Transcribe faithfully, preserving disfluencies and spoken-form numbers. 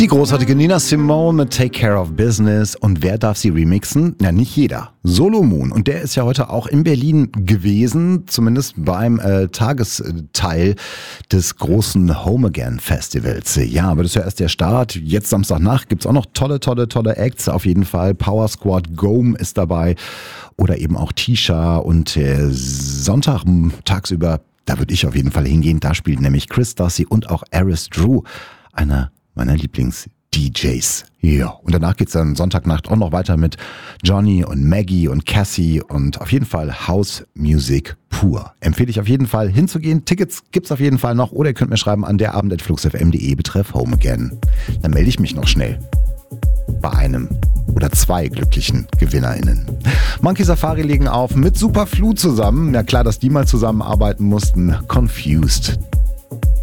Die großartige Nina Simone mit Take Care of Business. Und wer darf sie remixen? Na, nicht jeder. Solo Moon. Und der ist ja heute auch in Berlin gewesen, zumindest beim äh, Tagesteil des großen Home Again Festivals. Ja, aber das ist ja erst der Start. Jetzt Samstagnacht gibt's auch noch tolle, tolle, tolle Acts auf jeden Fall. Power Squad Gome ist dabei oder eben auch Tisha. Und äh, Sonntag tagsüber, da würde ich auf jeden Fall hingehen. Da spielt nämlich Chris Darcy und auch Aris Drew, einer meiner Lieblings-D Js. Ja, und danach geht's dann Sonntagnacht auch noch weiter mit Johnny und Maggie und Cassie und auf jeden Fall House Music pur. Empfehle ich auf jeden Fall hinzugehen. Tickets gibt's auf jeden Fall noch oder ihr könnt mir schreiben an derabend at flux f m punkt de betreff Home Again. Dann melde ich mich noch schnell bei einem oder zwei glücklichen GewinnerInnen. Monkey Safari legen auf mit Superflu zusammen. Ja klar, dass die mal zusammenarbeiten mussten. Confused.